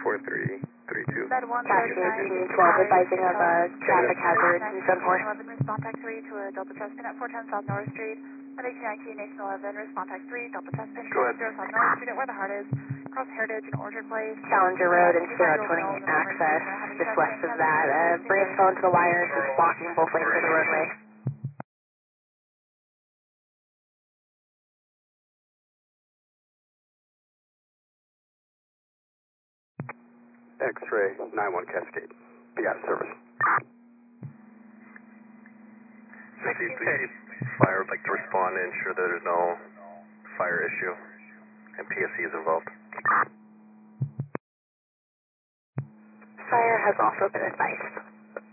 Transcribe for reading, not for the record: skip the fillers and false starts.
4332. Med 139, Cascade 12 advising of traffic hazard in zone 4. 11, respond tax 3 to a Delta Chest pin at 410 South North Street. Med 1819, Nation 11, respond tax 3, Delta Chest pin, 0 South North Street at where the heart is. Cross Heritage and Orchard Place. Challenger Road and Sierra 20 access just west of that. Bring his phone to the wires, it's blocking both lanes of the roadway. X-ray 91 Cascade. Be out of service. 53, fire would like to respond and ensure that there's no fire issue and PSC is involved. Fire has also been advised.